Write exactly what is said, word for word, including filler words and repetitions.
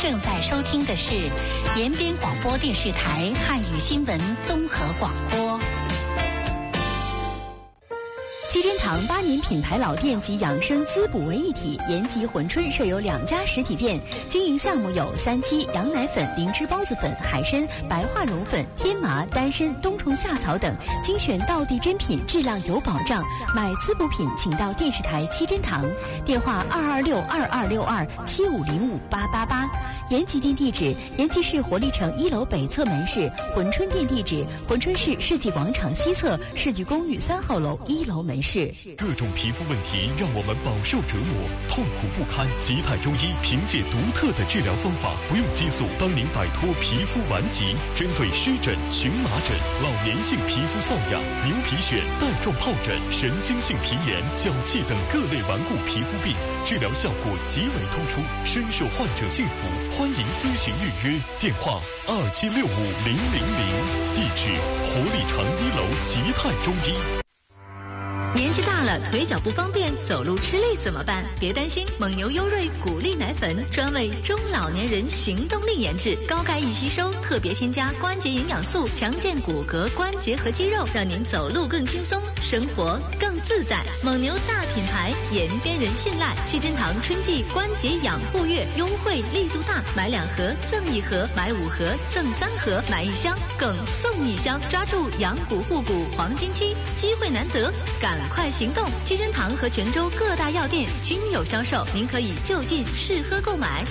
正在收听的是延边广播电视台汉语新闻综合广播。 七珍堂八年品牌老店及养生滋补为一体，延吉珲春设有两家实体店，经营项目有三七、羊奶粉、灵芝孢子粉、海参、白化绒粉、天麻、丹参、冬虫夏草等，精选道地珍品，质量有保障。买滋补品请到电视台七珍堂，电话二二六二二六二七五零五八八八。延吉店地址：延吉市活力城一楼北侧门市；珲春店地址：珲春市世纪广场西侧世纪公寓三号楼一楼门市。 各种皮肤问题让我们饱受折磨，痛苦不堪。吉泰中医凭借独特的治疗方法，不用激素，帮您摆脱皮肤顽疾。针对湿疹、荨麻疹、老年性皮肤瘙痒、牛皮癣、带状疱疹、神经性皮炎、脚气等各类顽固皮肤病，治疗效果极为突出，深受患者信服。欢迎咨询预约，电话二七六五零零零，地址活力城一楼吉泰中医。 年纪大了，腿脚不方便，走路吃力怎么办？别担心，蒙牛优瑞谷粒奶粉专为中老年人行动力研制，高钙易吸收，特别添加关节营养素，强健骨骼、关节和肌肉，让您走路更轻松，生活更自在。蒙牛大品牌，延边人信赖。七珍堂春季关节养护月优惠力度大，买两盒赠一盒，买五盒赠三盒，买一箱更送一箱，抓住养骨护骨黄金期，机会难得，赶快行动！七珍堂和泉州各大药店均有销售，您可以就近试喝购买。